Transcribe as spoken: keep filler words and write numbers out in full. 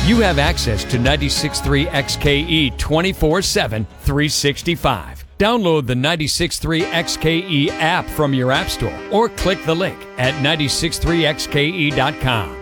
You have access to ninety-six point three X K E twenty-four seven, three sixty-five. Download the ninety-six point three X K E app from your app store or click the link at nine six three X K E dot com.